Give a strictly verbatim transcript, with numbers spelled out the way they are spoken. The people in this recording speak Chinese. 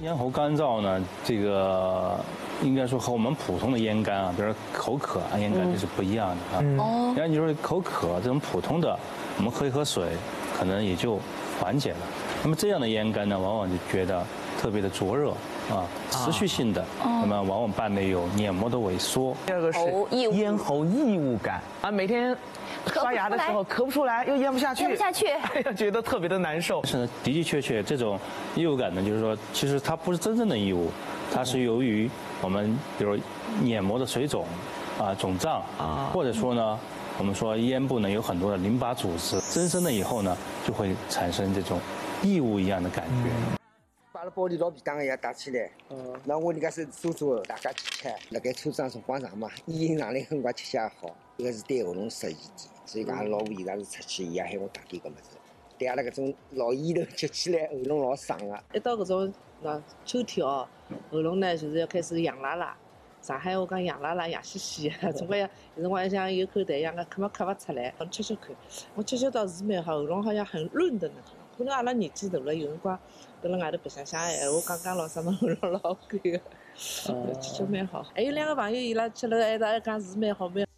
咽喉干燥呢，这个应该说和我们普通的咽干啊，比如说口渴啊、咽干这是不一样的啊。哦。然后你说口渴这种普通的，我们喝一喝水，可能也就缓解了。那么这样的咽干呢，往往就觉得特别的灼热啊，持续性的，那么往往伴随有黏膜的萎缩。 第二个是咽喉异物感啊，每天刷牙的时候咳不出来，又咽不下去， 咽不下去， 哎呀，觉得特别的难受。 是的的确确，这种异物感呢，就是说，其实它不是真正的异物，它是由于我们比如黏膜的水肿啊、肿胀啊，或者说呢，我们说咽部呢有很多的淋巴组织增生了以后呢，就会产生这种异物一样的感觉。 把那玻璃老皮档也打起来，嗯，那我那个是手镯，大家吃吃，那个抽上是晚上嘛，一上来很快吃下好，这个是对喉咙适宜的，所以讲老婆伊拉是出去，伊也喊我打点个么子，对阿拉搿种老烟头吃起来喉咙老伤个。 一到搿种那秋天哦，喉咙呢就是要开始痒辣辣。上海话讲痒辣辣、痒兮兮的，总归有辰光像有口痰一样的，咳嘛咳勿出来。我吃吃看，我吃吃倒是蛮好，喉咙好像很润的那种。可能阿拉年纪大了，有辰光搁辣外头白相相闲话讲讲老啥么喉咙老干的，吃吃蛮好。还有两个朋友伊拉吃了一道还讲是蛮好蛮。